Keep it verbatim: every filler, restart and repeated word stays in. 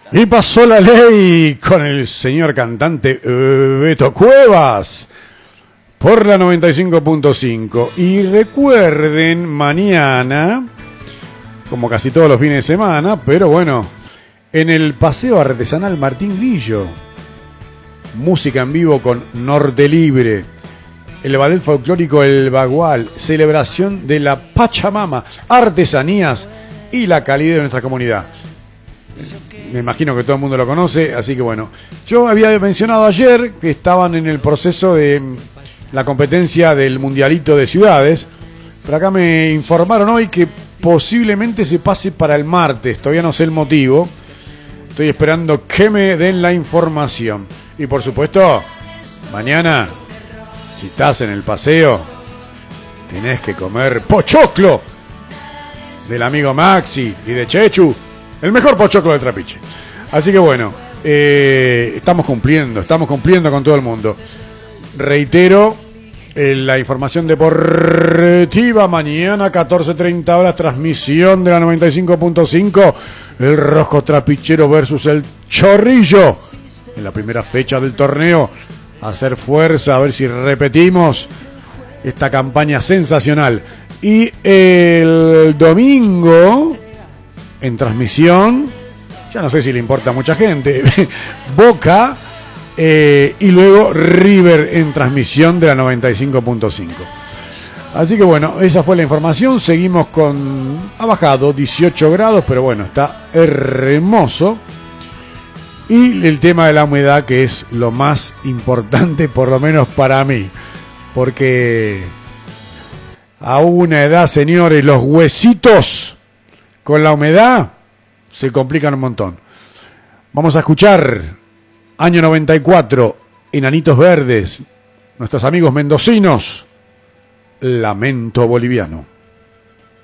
Y pasó la ley con el señor cantante Beto Cuevas por la noventa y cinco punto cinco. Y recuerden, mañana, como casi todos los fines de semana, pero bueno, en el Paseo Artesanal Martín Grillo, música en vivo con Norte Libre, el ballet folclórico El Bagual, celebración de la Pachamama, artesanías y la calidad de nuestra comunidad. Me imagino que todo el mundo lo conoce, así que bueno. Yo había mencionado ayer que estaban en el proceso de la competencia del Mundialito de Ciudades, pero acá me informaron hoy que posiblemente se pase para el martes, todavía no sé el motivo. Estoy esperando que me den la información. Y por supuesto, mañana, si estás en el paseo, tenés que comer pochoclo del amigo Maxi y de Chechu. El mejor pochoclo de Trapiche. Así que bueno, eh, estamos cumpliendo, estamos cumpliendo con todo el mundo. Reitero, eh, la información deportiva, mañana catorce treinta horas, transmisión de la noventa y cinco punto cinco, el Rojo Trapichero versus el Chorrillo, en la primera fecha del torneo. Hacer fuerza, a ver si repetimos esta campaña sensacional. Y el domingo, en transmisión, ya no sé si le importa a mucha gente, Boca eh, y luego River en transmisión de la noventa y cinco punto cinco. Así que bueno, esa fue la información. Seguimos con, ha bajado dieciocho grados, pero bueno, está hermoso. Y el tema de la humedad, que es lo más importante, por lo menos para mí, porque a una edad, señores, los huesitos con la humedad se complican un montón. Vamos a escuchar año noventa y cuatro, Enanitos Verdes, nuestros amigos mendocinos, Lamento Boliviano.